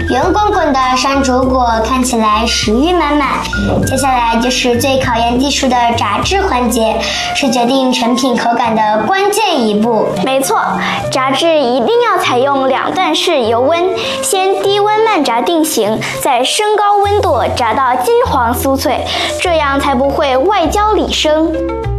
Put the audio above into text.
圆滚滚的山竹果看起来食欲满满。接下来就是最考验技术的炸制环节，是决定成品口感的关键一步。 没错，炸制一定要采用2段式油温，先低温慢炸定型，再升高温度炸到金黄酥脆，这样才不会外焦里生。